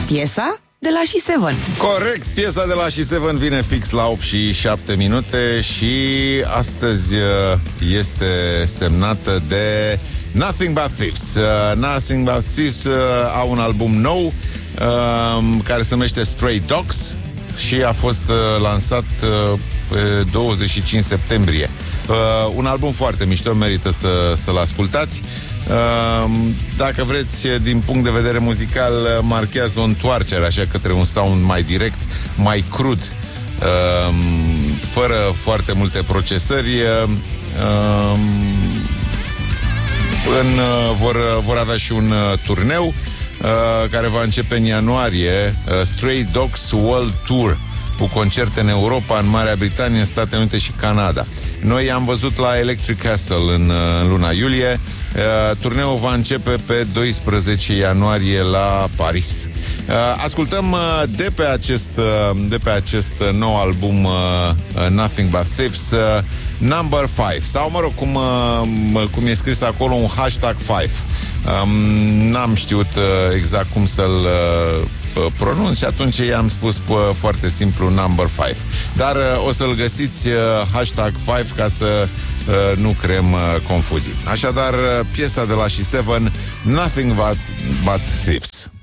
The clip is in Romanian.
Piesa de la She7. Corect, piesa de la She7 vine fix la 8 și 7 minute și astăzi este semnată de Nothing But Thieves. Nothing But Thieves au un album nou care se numește Stray Dogs și a fost lansat pe 25 septembrie. Un album foarte mișto, merită să-l ascultați. Dacă vreți, din punct de vedere muzical, marchează o întoarcere așa către un sound mai direct, mai crud, fără foarte multe procesări. Vor avea și un turneu care va începe în ianuarie, Stray Dogs World Tour, cu concerte în Europa, în Marea Britanie, în Statele Unite și Canada. Noi am văzut la Electric Castle în luna iulie. Turneul va începe pe 12 ianuarie la Paris. Ascultăm de pe acest nou album Nothing But Thieves, Number 5, sau mă rog, cum e scris acolo, un hashtag 5. N-am știut exact cum să-l pronunț și atunci i-am spus foarte simplu Number 5. Dar o să-l găsiți hashtag 5 ca să nu creăm confuzii. Așadar, piesa de la She7, Nothing But Thieves.